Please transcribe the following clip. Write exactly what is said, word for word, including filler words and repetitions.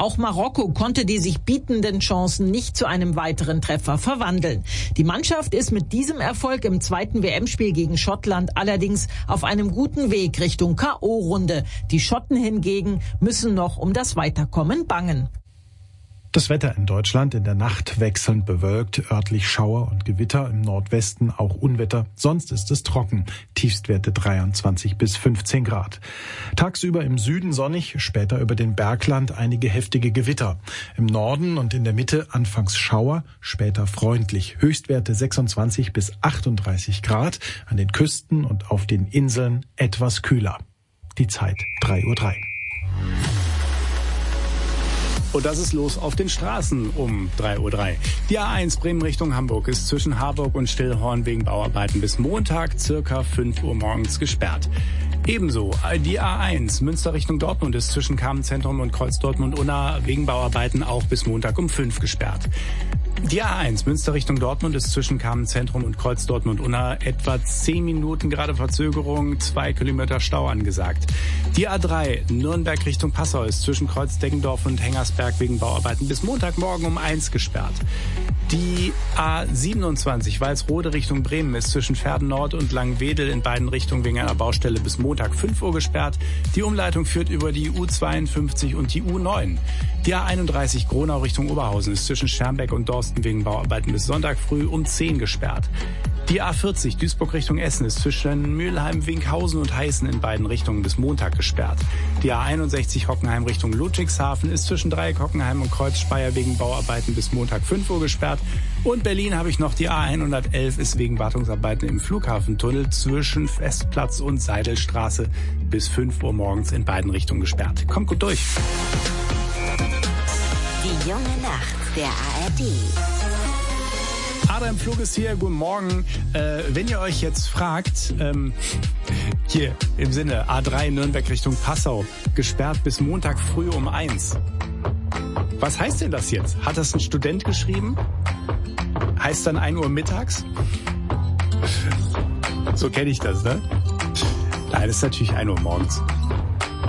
Auch Marokko konnte die sich bietenden Chancen nicht zu einem weiteren Treffer verwandeln. Die Mannschaft ist mit diesem Erfolg im zweiten W M-Spiel gegen Schottland allerdings auf einem guten Weg Richtung K O-Runde. Die Schotten hingegen müssen noch um das Weiterkommen bangen. Das Wetter in Deutschland in der Nacht wechselnd bewölkt, örtlich Schauer und Gewitter, im Nordwesten auch Unwetter, sonst ist es trocken, Tiefstwerte dreiundzwanzig bis fünfzehn Grad. Tagsüber im Süden sonnig, später über den Bergland einige heftige Gewitter. Im Norden und in der Mitte anfangs Schauer, später freundlich, Höchstwerte sechsundzwanzig bis achtunddreißig Grad, an den Küsten und auf den Inseln etwas kühler. Die Zeit drei Uhr drei. Und das ist los auf den Straßen um drei Uhr drei. Die A eins Bremen Richtung Hamburg ist zwischen Harburg und Stillhorn wegen Bauarbeiten bis Montag circa fünf Uhr morgens gesperrt. Ebenso die A eins Münster Richtung Dortmund ist zwischen Kamenz-Zentrum und Kreuz Dortmund-Unna wegen Bauarbeiten auch bis Montag um fünf gesperrt. Die A eins Münster Richtung Dortmund ist zwischen Kamenz-Zentrum und Kreuz Dortmund-Unna etwa zehn Minuten gerade Verzögerung, zwei Kilometer Stau angesagt. Die A drei Nürnberg Richtung Passau ist zwischen Kreuz Deggendorf und Hengersberg wegen Bauarbeiten bis Montagmorgen um eins gesperrt. Die A siebenundzwanzig Walsrode Richtung Bremen ist zwischen Verden Nord und Langwedel in beiden Richtungen wegen einer Baustelle bis Montag fünf Uhr gesperrt. Die Umleitung führt über die U zweiundfünfzig und die U neun. Die A einunddreißig Gronau Richtung Oberhausen ist zwischen Schermbeck und Dorsten wegen Bauarbeiten bis Sonntag früh um zehn gesperrt. Die A vierzig Duisburg Richtung Essen ist zwischen Mülheim, Winkhausen und Heißen in beiden Richtungen bis Montag gesperrt. Die A einundsechzig Hockenheim Richtung Ludwigshafen ist zwischen Dreieck Hockenheim und Kreuz Speyer wegen Bauarbeiten bis Montag fünf Uhr gesperrt. Und Berlin habe ich noch, die A hundertelf ist wegen Wartungsarbeiten im Flughafentunnel zwischen Festplatz und Seidelstraße bis fünf Uhr morgens in beiden Richtungen gesperrt. Kommt gut durch. Die junge Nacht der A R D. Adam Flug ist hier, guten Morgen. Äh, wenn ihr euch jetzt fragt, ähm, hier im Sinne A drei Nürnberg Richtung Passau, gesperrt bis Montag früh um eins. Was heißt denn das jetzt? Hat das ein Student geschrieben? Heißt dann ein Uhr mittags? So kenne ich das, ne? Nein, das ist natürlich ein Uhr morgens.